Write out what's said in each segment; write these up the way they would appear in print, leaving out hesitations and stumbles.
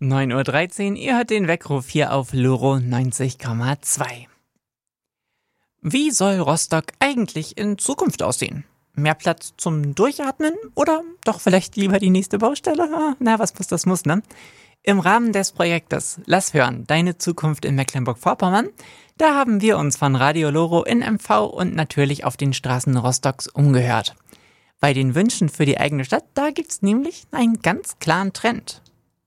9:13 Uhr, ihr hört den Weckruf hier auf Loro 90,2. Wie soll Rostock eigentlich in Zukunft aussehen? Mehr Platz zum Durchatmen oder doch vielleicht lieber die nächste Baustelle? Was muss, das muss, ne? Im Rahmen des Projektes Lass hören, deine Zukunft in Mecklenburg-Vorpommern, da haben wir uns von Radio Loro in MV und natürlich auf den Straßen Rostocks umgehört. Bei den Wünschen für die eigene Stadt, da gibt's nämlich einen ganz klaren Trend.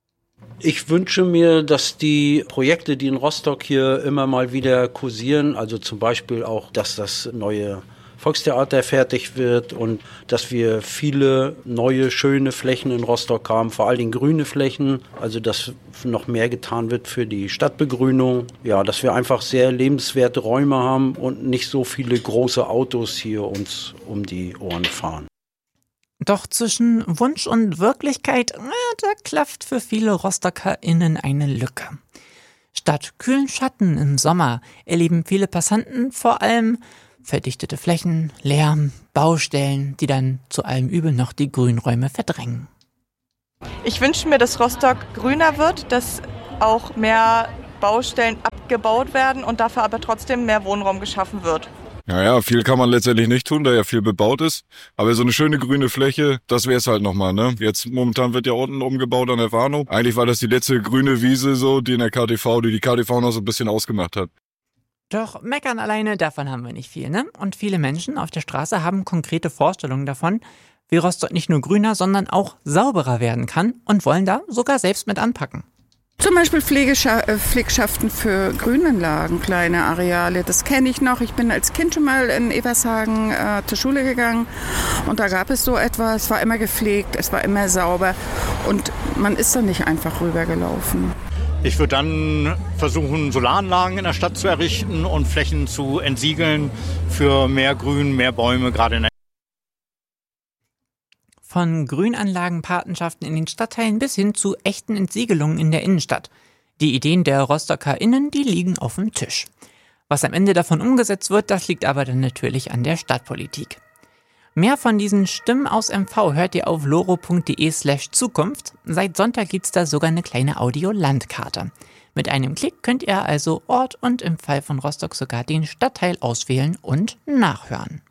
Ich wünsche mir, dass die Projekte, die in Rostock hier immer mal wieder kursieren, also zum Beispiel auch, dass das neue Volkstheater fertig wird und dass wir viele neue, schöne Flächen in Rostock haben, vor allen Dingen grüne Flächen, also dass noch mehr getan wird für die Stadtbegrünung. Ja, dass wir einfach sehr lebenswerte Räume haben und nicht so viele große Autos hier uns um die Ohren fahren. Doch zwischen Wunsch und Wirklichkeit, da klafft für viele RostockerInnen eine Lücke. Statt kühlen Schatten im Sommer erleben viele Passanten vor allem verdichtete Flächen, Lärm, Baustellen, die dann zu allem Übel noch die Grünräume verdrängen. Ich wünsche mir, dass Rostock grüner wird, dass auch mehr Baustellen abgebaut werden und dafür aber trotzdem mehr Wohnraum geschaffen wird. Ja, viel kann man letztendlich nicht tun, da ja viel bebaut ist. Aber so eine schöne grüne Fläche, das wäre es halt nochmal, ne? Jetzt momentan wird ja unten umgebaut an der Warnow. Eigentlich war das die letzte grüne Wiese so, die in der KTV, die KTV noch so ein bisschen ausgemacht hat. Doch meckern alleine, davon haben wir nicht viel, ne? Und viele Menschen auf der Straße haben konkrete Vorstellungen davon, wie Rostock nicht nur grüner, sondern auch sauberer werden kann und wollen da sogar selbst mit anpacken. Zum Beispiel Pflegschaften für Grünanlagen, kleine Areale, das kenne ich noch. Ich bin als Kind schon mal in Evershagen zur Schule gegangen und da gab es so etwas, es war immer gepflegt, es war immer sauber und man ist da nicht einfach rübergelaufen. Ich würde dann versuchen, Solaranlagen in der Stadt zu errichten und Flächen zu entsiegeln für mehr Grün, mehr Bäume, gerade in der Von Grünanlagenpatenschaften in den Stadtteilen bis hin zu echten Entsiegelungen in der Innenstadt. Die Ideen der RostockerInnen, die liegen auf dem Tisch. Was am Ende davon umgesetzt wird, das liegt aber dann natürlich an der Stadtpolitik. Mehr von diesen Stimmen aus MV hört ihr auf loro.de/Zukunft. Seit Sonntag gibt's da sogar eine kleine Audio-Landkarte. Mit einem Klick könnt ihr also Ort und im Fall von Rostock sogar den Stadtteil auswählen und nachhören.